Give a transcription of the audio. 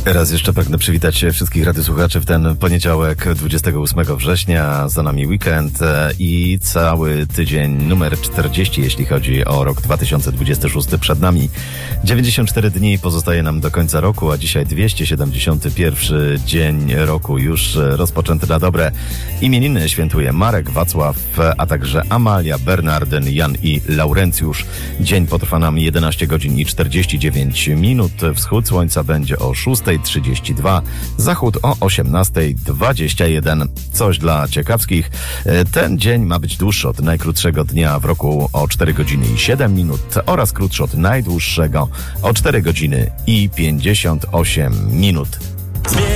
Raz jeszcze pragnę przywitać wszystkich radiosłuchaczy w ten poniedziałek 28 września. Za nami weekend i cały tydzień numer 40, jeśli chodzi o rok 2026 przed nami. 94 dni pozostaje nam do końca roku, a dzisiaj 271 dzień roku już rozpoczęty na dobre. Imieniny świętuje Marek, Wacław, a także Amalia, Bernardyn, Jan i Laurencjusz. Dzień potrwa nam 11 godzin i 49 minut. Wschód słońca będzie o 6:32, zachód o 18:21. Coś dla ciekawskich. Ten dzień ma być dłuższy od najkrótszego dnia w roku o 4 godziny i 7 minut oraz krótszy od najdłuższego o 4 godziny i 58 minut.